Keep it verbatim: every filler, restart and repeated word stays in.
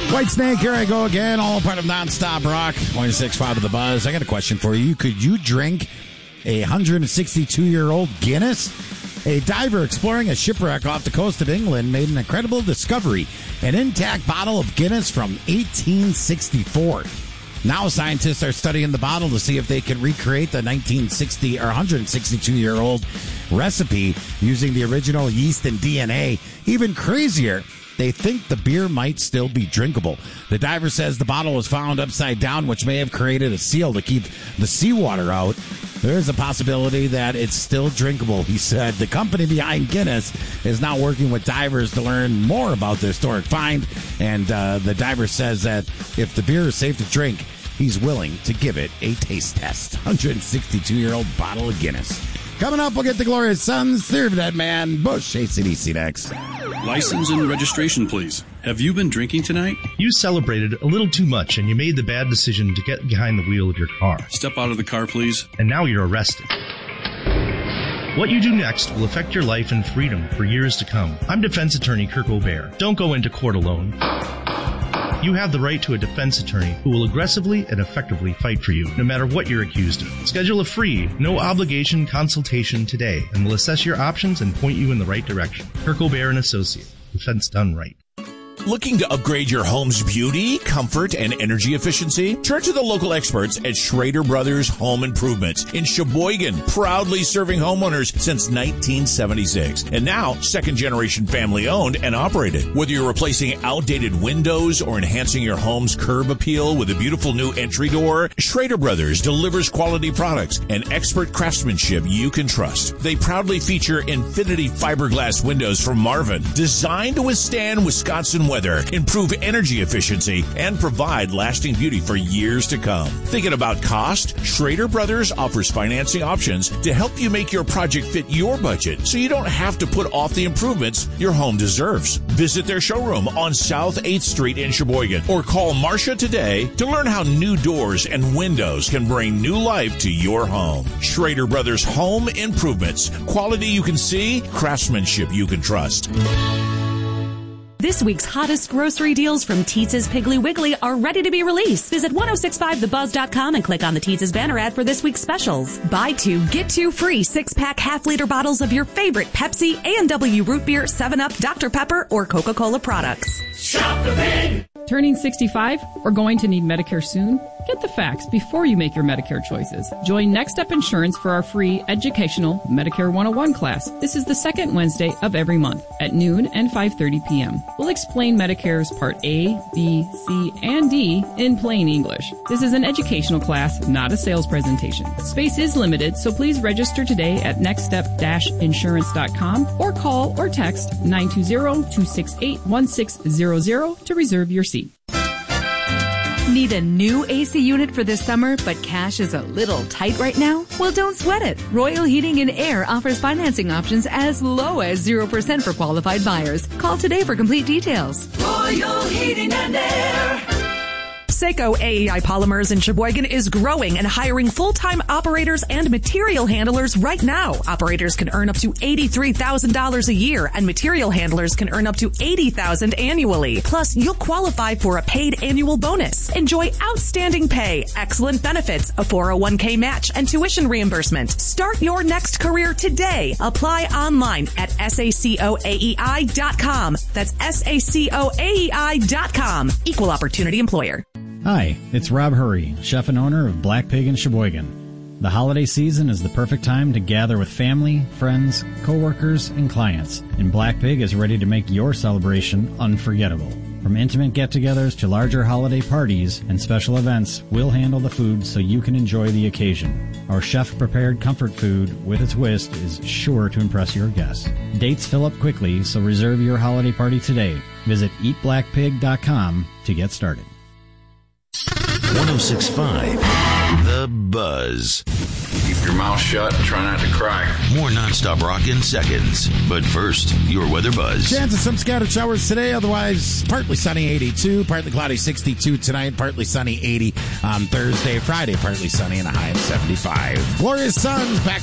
Whitesnake, here I go again, all part of Nonstop Rock, point six five of the Buzz. I got a question for you. Could you drink a one hundred sixty-two-year-old Guinness? A diver exploring a shipwreck off the coast of England made an incredible discovery, an intact bottle of Guinness from eighteen sixty-four. Now scientists are studying the bottle to see if they can recreate the nineteen sixty or one hundred sixty-two-year-old recipe using the original yeast and D N A. Even crazier, they think the beer might still be drinkable. The diver says the bottle was found upside down, which may have created a seal to keep the seawater out. There's a possibility that it's still drinkable, he said. The company behind Guinness is now working with divers to learn more about the historic find, and uh, the diver says that if the beer is safe to drink, he's willing to give it a taste test. one hundred sixty-two-year-old bottle of Guinness. Coming up, we'll get the Glorious Sons, Theory of That Man, Bush, A C D C next. License and registration, please. Have you been drinking tonight? You celebrated a little too much and you made the bad decision to get behind the wheel of your car. Step out of the car, please. And now you're arrested. What you do next will affect your life and freedom for years to come. I'm defense attorney Kirk O'Bear. Don't go into court alone. You have the right to a defense attorney who will aggressively and effectively fight for you, no matter what you're accused of. Schedule a free, no-obligation consultation today, and we'll assess your options and point you in the right direction. Kirk O'Bear and Associate. Defense done right. Looking to upgrade your home's beauty, comfort, and energy efficiency? Turn to the local experts at Schrader Brothers Home Improvements in Sheboygan, proudly serving homeowners since nineteen seventy-six. And now, second-generation family-owned and operated. Whether you're replacing outdated windows or enhancing your home's curb appeal with a beautiful new entry door, Schrader Brothers delivers quality products and expert craftsmanship you can trust. They proudly feature Infinity fiberglass windows from Marvin, designed to withstand Wisconsin weather, improve energy efficiency, and provide lasting beauty for years to come. Thinking about cost? Schrader Brothers offers financing options to help you make your project fit your budget so you don't have to put off the improvements your home deserves. Visit their showroom on South eighth Street in Sheboygan or call Marcia today to learn how new doors and windows can bring new life to your home. Schrader Brothers Home Improvements. Quality you can see, craftsmanship you can trust. This week's hottest grocery deals from Teetz's Piggly Wiggly are ready to be released. Visit ten sixty-five the buzz dot com and click on the Teetz's banner ad for this week's specials. Buy two, get two free six-pack half-liter bottles of your favorite Pepsi, A and W Root Beer, seven up, Doctor Pepper, or Coca-Cola products. Shop the Pig! Turning sixty-five or going to need Medicare soon? Get the facts before you make your Medicare choices. Join Next Step Insurance for our free educational Medicare one oh one class. This is the second Wednesday of every month at noon and five thirty p.m. We'll explain Medicare's Part A, B, C, and D in plain English. This is an educational class, not a sales presentation. Space is limited, so please register today at next step dash insurance dot com or call or text nine two zero, two six eight, one six zero zero to reserve your seat. Need a new A C unit for this summer, but cash is a little tight right now? Well, don't sweat it. Royal Heating and Air offers financing options as low as zero percent for qualified buyers. Call today for complete details. Royal Heating and Air. Seco A E I Polymers in Sheboygan is growing and hiring full-time operators and material handlers right now. Operators can earn up to eighty-three thousand dollars a year, and material handlers can earn up to eighty thousand dollars annually. Plus, you'll qualify for a paid annual bonus. Enjoy outstanding pay, excellent benefits, a four oh one k match, and tuition reimbursement. Start your next career today. Apply online at saco A E I dot com. That's saco A E I dot com. Equal opportunity employer. Hi, it's Rob Hurry, chef and owner of Black Pig in Sheboygan. The holiday season is the perfect time to gather with family, friends, coworkers, and clients, and Black Pig is ready to make your celebration unforgettable. From intimate get-togethers to larger holiday parties and special events, we'll handle the food so you can enjoy the occasion. Our chef-prepared comfort food with a twist is sure to impress your guests. Dates fill up quickly, so reserve your holiday party today. Visit eat black pig dot com to get started. one oh six point five The Buzz. Keep your mouth shut and try not to cry. More nonstop rock in seconds. But first, your weather buzz. Chance of some scattered showers today, otherwise partly sunny eighty-two, partly cloudy sixty-two tonight, partly sunny eighty on Thursday, Friday, partly sunny and a high of seventy-five. Glorious Sons back